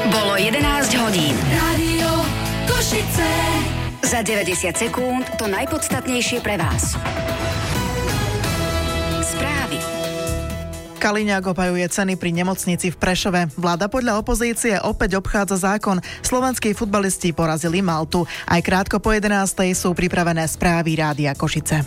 Bolo 11 hodín. Rádio Košice. Za 90 sekúnd to najpodstatnejšie pre vás. Správy. Kaliňák obhajuje ceny pri nemocnici v Prešove. Vláda podľa opozície opäť obchádza zákon. Slovenskí futbalisti porazili Maltu. Aj krátko po 11:00 sú pripravené správy Rádia Košice.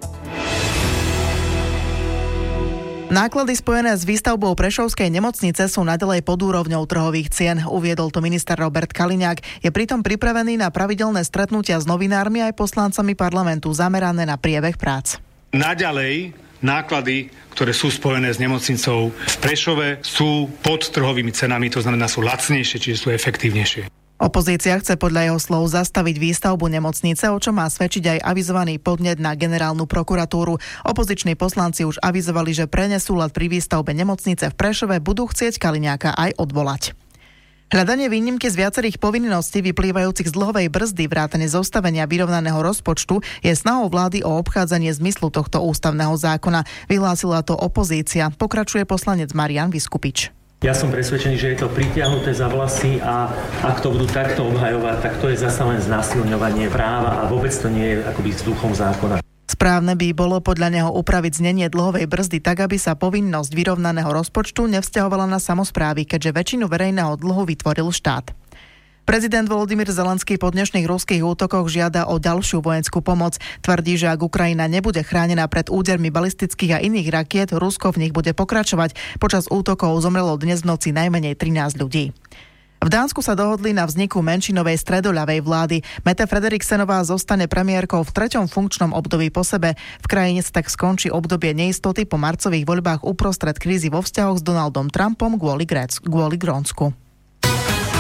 Náklady spojené s výstavbou prešovskej nemocnice sú naďalej pod úrovňou trhových cien, uviedol to minister Robert Kaliňák. Je pritom pripravený na pravidelné stretnutia s novinármi aj poslancami parlamentu zamerané na priebeh prác. Naďalej náklady, ktoré sú spojené s nemocnicou v Prešove, sú pod trhovými cenami, to znamená sú lacnejšie, čiže sú efektívnejšie. Opozícia chce podľa jeho slov zastaviť výstavbu nemocnice, o čom má svedčiť aj avizovaný podnet na generálnu prokuratúru. Opoziční poslanci už avizovali, že pre nesúlad pri výstavbe nemocnice v Prešove budú chcieť Kaliňáka aj odvolať. Hľadanie výnimky z viacerých povinností vyplývajúcich z dlhovej brzdy vrátane zostavenia vyrovnaného rozpočtu je snahou vlády o obchádzanie zmyslu tohto ústavného zákona. Vyhlásila to opozícia. Pokračuje poslanec Marian Vyskupič. Ja som presvedčený, že je to pritiahnuté za vlasy a ak to budú takto obhajovať, tak to je zasa len znásilňovanie práva a vôbec to nie je akoby s duchom zákona. Správne by bolo podľa neho upraviť znenie dlhovej brzdy tak, aby sa povinnosť vyrovnaného rozpočtu nevzťahovala na samosprávy, keďže väčšinu verejného dlhu vytvoril štát. Prezident Volodymyr Zelenský po dnešných ruských útokoch žiada o ďalšiu vojenskú pomoc. Tvrdí, že ak Ukrajina nebude chránená pred údermi balistických a iných rakiet, Rusko v nich bude pokračovať. Počas útokov zomrelo dnes v noci najmenej 13 ľudí. V Dánsku sa dohodli na vzniku menšinovej stredoľavej vlády. Mette Frederiksenová zostane premiérkou v 3. funkčnom období po sebe. V krajine sa tak skončí obdobie neistoty po marcových voľbách uprostred krízy vo vzťahoch s Donaldom Trumpom kvôli Grónsku.